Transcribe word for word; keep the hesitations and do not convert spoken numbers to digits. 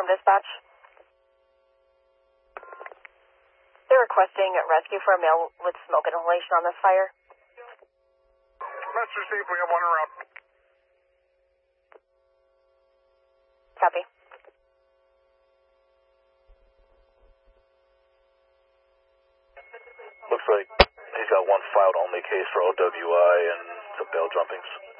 from dispatch. They're requesting rescue for a male with smoke inhalation on this fire. Let's receive, we have one around. Copy. Looks like he's got one filed only case for O W I and some bail jumpings.